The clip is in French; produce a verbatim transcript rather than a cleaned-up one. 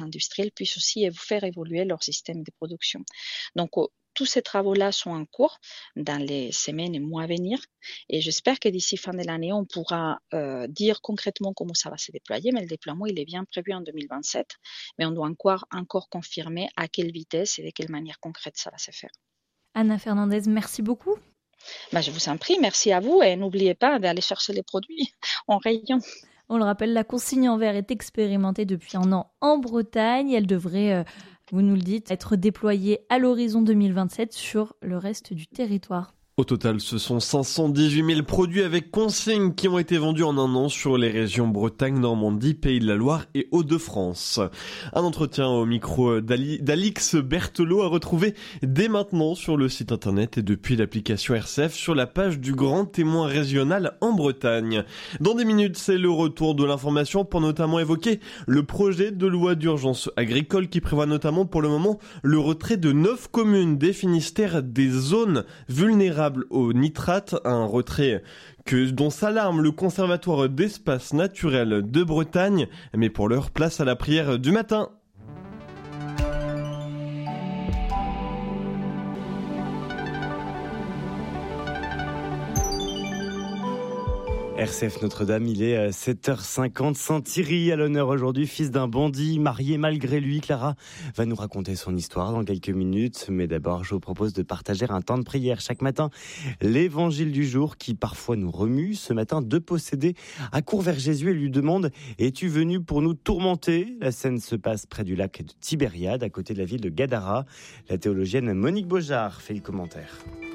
industriels puissent aussi évo- faire évoluer leur système de production. Donc, euh, tous ces travaux-là sont en cours dans les semaines et mois à venir et j'espère que d'ici fin de l'année, on pourra euh, dire concrètement comment ça va se déployer, mais le déploiement, il est bien prévu en deux mille vingt-sept, mais on doit encore, encore confirmer à quelle vitesse et de quelle manière concrète ça va se faire. Anna Fernandez, merci beaucoup. Ben, je vous en prie, merci à vous et n'oubliez pas d'aller chercher les produits en rayon. On le rappelle, la consigne en verre est expérimentée depuis un an en Bretagne. Elle devrait, euh, vous nous le dites, être déployée à l'horizon deux mille vingt-sept sur le reste du territoire. Au total, ce sont cinq cent dix-huit mille produits avec consigne qui ont été vendus en un an sur les régions Bretagne, Normandie, Pays de la Loire et Hauts-de-France. Un entretien au micro d'Ali, d'Alix Berthelot à retrouver dès maintenant sur le site internet et depuis l'application R C F sur la page du Grand Témoin Régional en Bretagne. Dans des minutes, c'est le retour de l'information pour notamment évoquer le projet de loi d'urgence agricole qui prévoit notamment pour le moment le retrait de neuf communes des Finistères des zones vulnérables au nitrate, un retrait que, dont s'alarme le Conservatoire d'espaces naturels de Bretagne. Mais pour l'heure, place à la prière du matin. R C F Notre-Dame, il est sept heures cinquante. Saint-Thierry à l'honneur aujourd'hui, fils d'un bandit, marié malgré lui. Clara va nous raconter son histoire dans quelques minutes. Mais d'abord, je vous propose de partager un temps de prière chaque matin. L'évangile du jour qui parfois nous remue. Ce matin, deux possédés accourent vers Jésus et lui demandent « Es-tu venu pour nous tourmenter ?» La scène se passe près du lac de Tibériade, à côté de la ville de Gadara. La théologienne Monique Beaujard fait le commentaire.